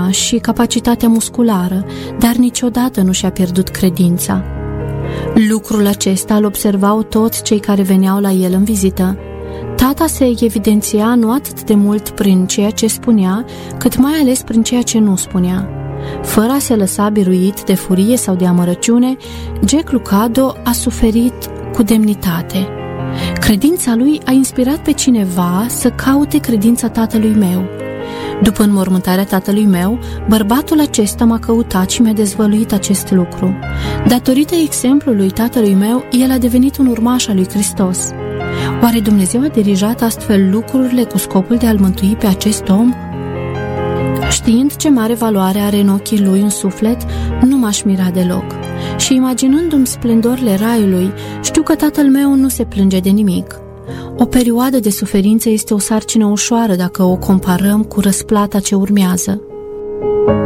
forma și capacitatea musculară, dar niciodată nu și-a pierdut credința. Lucrul acesta îl observau toți cei care veneau la el în vizită. Tata se evidenția nu atât de mult prin ceea ce spunea, cât mai ales prin ceea ce nu spunea. Fără a se lăsa biruit de furie sau de amărăciune, Jack Lucado a suferit cu demnitate. Credința lui a inspirat pe cineva să caute credința tatălui meu. După înmormântarea tatălui meu, bărbatul acesta m-a căutat și mi-a dezvăluit acest lucru. Datorită exemplului tatălui meu, el a devenit un urmaș al lui Hristos. Oare Dumnezeu a dirijat astfel lucrurile cu scopul de a-l mântui pe acest om? Știind ce mare valoare are în ochii lui un suflet, nu m-aș mira deloc. Și imaginându-mi splendorile raiului, știu că tatăl meu nu se plânge de nimic. O perioadă de suferință este o sarcină ușoară dacă o comparăm cu răsplata ce urmează.